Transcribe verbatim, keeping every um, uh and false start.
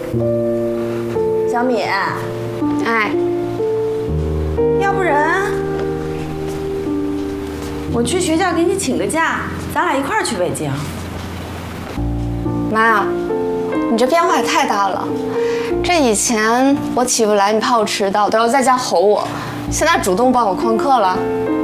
小米， 哎， 要不然我去学校给你请个假，咱俩一块儿去北京。 妈呀，你这变化也太大了！这以前我起不来，你怕我迟到，都要在家吼我，现在主动帮我旷课了。